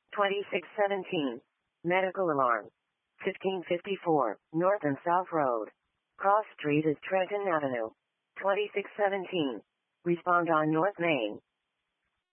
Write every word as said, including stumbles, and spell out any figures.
twenty-six seventeen. Medical alarm. fifteen fifty-four, North and South Road. Cross Street is Trenton Avenue. twenty-six seventeen. Respond on North Main.